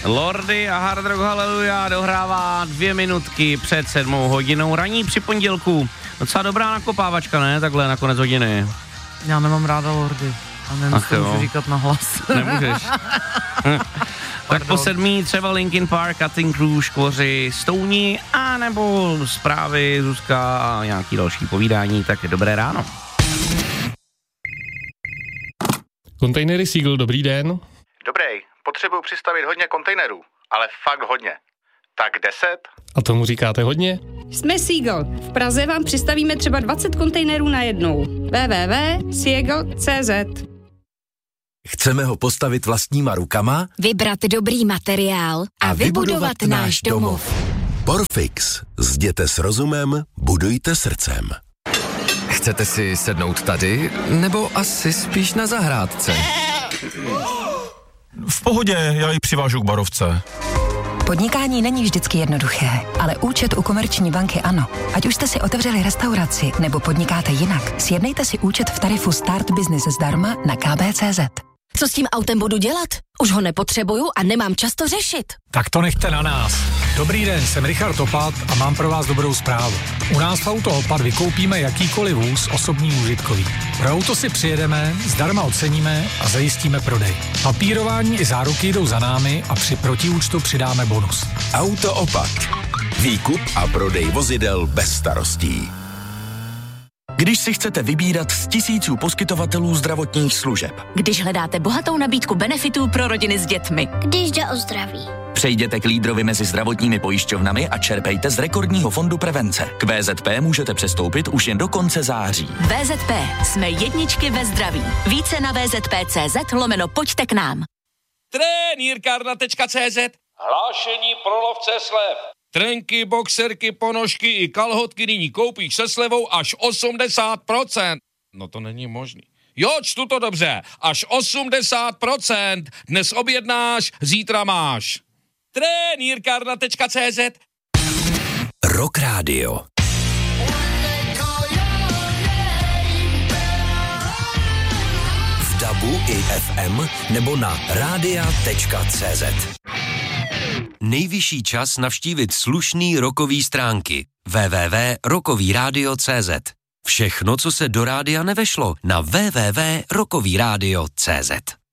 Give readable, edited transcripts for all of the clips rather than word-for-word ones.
Lordy a Hard Rock Hallelujah dohrává 2 minutky před 7 hodinou raní při pondělku. Docela dobrá nakopávačka, ne? Takhle na konec hodiny. Já nemám ráda Lordy. A nevím, co můžu říkat na hlas. Nemůžeš. Tak po 7 třeba Linkin Park, Cutting Crew, Škvoři, Stouni a nebo zprávy, Zuzka a nějaký další povídání, tak dobré ráno. Kontejnery Seagull, dobrý den. Dobrý, potřebuju přistavit hodně kontejnerů, ale fakt hodně. Tak 10? A tomu říkáte hodně? Jsme Seagull. V Praze vám přistavíme třeba 20 kontejnerů najednou. www.seagull.cz. Chceme ho postavit vlastníma rukama? Vybrat dobrý materiál a vybudovat náš domov. Porfix. Zděte s rozumem, budujte srdcem. Chcete si sednout tady, nebo asi spíš na zahrádce? V pohodě, já ji přivážu k barovce. Podnikání není vždycky jednoduché, ale účet u Komerční banky ano. Ať už jste si otevřeli restauraci nebo podnikáte jinak, sjednejte si účet v tarifu Start Business zdarma na kb.cz. Co s tím autem budu dělat? Už ho nepotřebuju a nemám čas to řešit. Tak to nechte na nás. Dobrý den, jsem Richard Topat a mám pro vás dobrou zprávu. U nás v Auto Opat vykoupíme jakýkoliv vůz osobní užitkový. Pro auto si přijedeme, zdarma oceníme a zajistíme prodej. Papírování i záruky jdou za námi a při protiúčtu přidáme bonus. Auto Opat. Výkup a prodej vozidel bez starostí. Když si chcete vybírat z tisíců poskytovatelů zdravotních služeb. Když hledáte bohatou nabídku benefitů pro rodiny s dětmi. Když jde o zdraví. Přejděte k lídrovi mezi zdravotními pojišťovnami a čerpejte z rekordního fondu prevence. K VZP můžete přestoupit už jen do konce září. VZP. Jsme jedničky ve zdraví. Více na vzp.cz/pojďte k nám. Trenýrkárna.cz. Hlášení pro lovce slev. Trenky, boxerky, ponožky i kalhotky nyní koupíš se slevou až 80%. No to není možný. Jo, čtu to dobře. Až 80%. Dnes objednáš, zítra máš. Trenýrkárna.cz. Rock Radio. V DABu i FM nebo na radia.cz. Nejvyšší čas navštívit slušný rockový stránky www.rockovyradio.cz. Všechno, co se do rádia nevešlo, na www.rockovyradio.cz.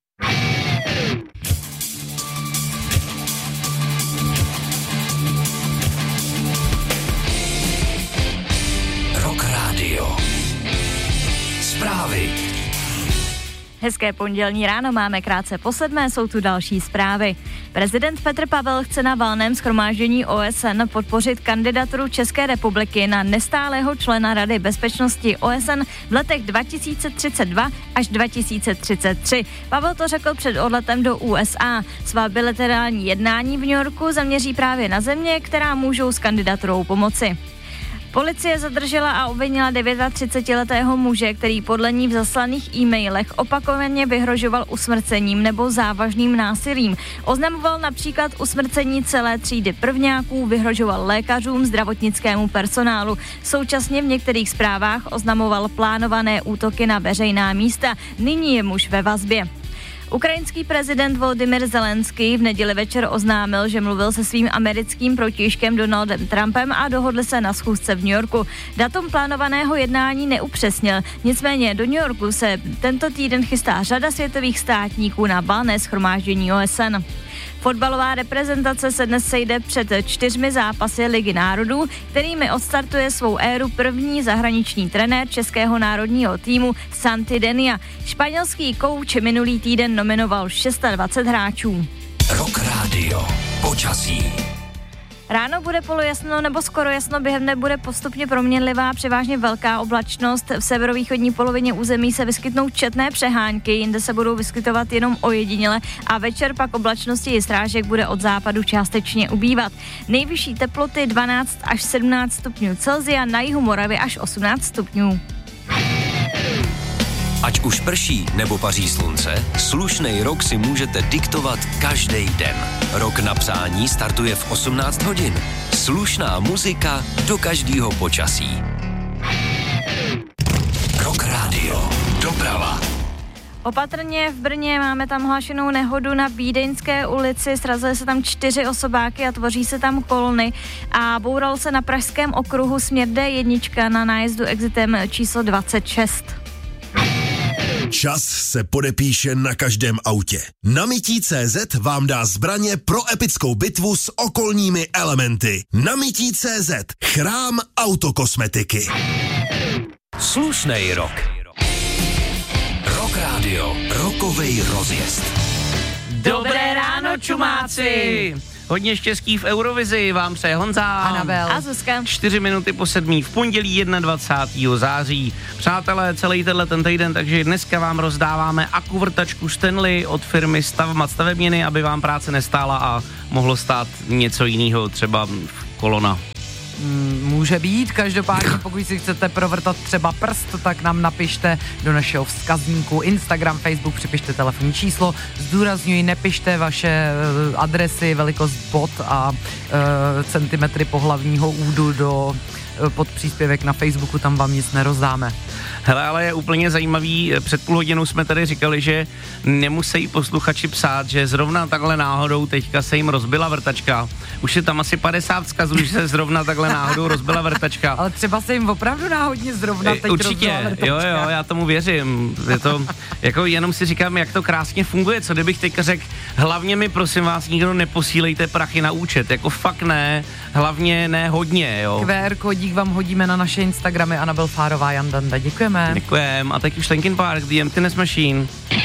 Rock Radio. Zprávy. Hezké pondělní ráno, máme krátce po 7, jsou tu další zprávy. Prezident Petr Pavel chce na valném shromáždění OSN podpořit kandidaturu České republiky na nestálého člena Rady bezpečnosti OSN v letech 2032 až 2033. Pavel to řekl před odletem do USA. Svá bilaterální jednání v New Yorku zaměří právě na země, která můžou s kandidaturou pomoci. Policie zadržela a obvinila 39letého muže, který podle ní v zaslaných e-mailech opakovaně vyhrožoval usmrcením nebo závažným násilím. Oznamoval například usmrcení celé třídy prvňáků, vyhrožoval lékařům, zdravotnickému personálu. Současně v některých zprávách oznamoval plánované útoky na veřejná místa. Nyní je muž ve vazbě. Ukrajinský prezident Volodymyr Zelenský v neděli večer oznámil, že mluvil se svým americkým protějškem Donaldem Trumpem a dohodli se na schůzce v New Yorku. Datum plánovaného jednání neupřesnil, nicméně do New Yorku se tento týden chystá řada světových státníků na valné shromáždění OSN. Fotbalová reprezentace se dnes sejde před 4 zápasy Ligy národů, kterými odstartuje svou éru první zahraniční trenér českého národního týmu Santi Denia. Španělský kouč minulý týden nominoval 26 hráčů. Rock Radio. Počasí. Ráno bude polojasno nebo skoro jasno, během dne bude postupně proměnlivá, převážně velká oblačnost. V severovýchodní polovině území se vyskytnou četné přehánky, jinde se budou vyskytovat jenom ojediněle a večer pak oblačnosti i srážek bude od západu částečně ubývat. Nejvyšší teploty 12 až 17 stupňů Celsia, na jihu Moravy až 18 stupňů. Ať už prší nebo paří slunce, slušnej rok si můžete diktovat každý den. Rok na psání startuje v 18 hodin. Slušná muzika do každého počasí. Rock Radio. Doprava. Opatrně v Brně, máme tam hlášenou nehodu na Vídeňské ulici, srazily se tam 4 osobáky a tvoří se tam kolony a boural se na Pražském okruhu směr D1 na nájezdu exitem číslo 26. Čas se podepíše na každém autě. Namití.cz vám dá zbraně pro epickou bitvu s okolními elementy. Namití.cz, chrám autokosmetiky. Slušnej rok. Rock Radio, rokovej rozjezd. Dobré ráno, čumáci! Hodně štěstí v Eurovizi vám přeje Honza, Anabel a Zuzka. 4 minuty po 7 v pondělí 21. září. Přátelé, celý ten týden, takže dneska vám rozdáváme akuvrtačku Stanley od firmy Stavmat stavebniny, aby vám práce nestála a mohlo stát něco jiného, třeba kolona. Může být, každopádně pokud si chcete provrtat třeba prst, tak nám napište do našeho vzkazníku Instagram, Facebook, připište telefonní číslo, zdůrazňuji, nepište vaše adresy, velikost bot a centimetry pohlavního údu pod příspěvek na Facebooku, tam vám nic nerozdáme. Hele, ale je úplně zajímavý, před půl hodinou jsme tady říkali, že nemusí posluchači psát, že zrovna takhle náhodou teďka se jim rozbila vrtačka. Už je tam asi 50 vzkazů, že se zrovna takhle náhodou rozbila vrtačka. Ale třeba se jim opravdu náhodně zrovna teď určitě, jo, já tomu věřím. Je to, jako jenom si říkám, jak to krásně funguje, co kdybych teďka řekl, hlavně mi prosím vás nikdo neposílejte prachy na účet, jako fakt ne, hlavně ne hodně, jo. QR kódík vám hodíme na naše Instagramy, Anabel Fárová, Jan Danda, děkujeme. Děkujem, a teď už Linkin Park, The Emptiness Machine.